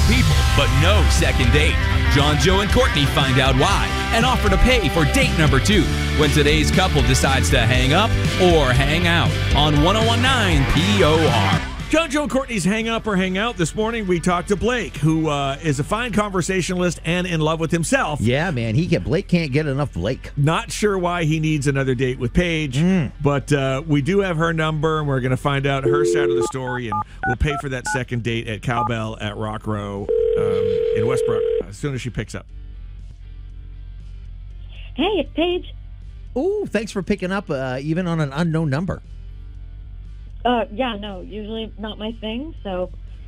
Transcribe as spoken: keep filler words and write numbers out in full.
people, but no second date. John, Joe, and Courtney find out why and offer to pay for date number two when today's couple decides to hang up or hang out on one oh one nine P O R. John, Joe, and Courtney's Hang Up or Hang Out. This morning we talked to Blake, who uh, is a fine conversationalist and in love with himself. Yeah, man. He can, Blake can't get enough Blake. Not sure why he needs another date with Paige, mm. but uh, we do have her number, and we're going to find out her side of the story, and we'll pay for that second date at Cowbell at Rock Row um, in Westbrook as soon as she picks up. Hey, it's Paige. Ooh, thanks for picking up, uh, even on an unknown number. Uh, yeah, no, usually not my thing, so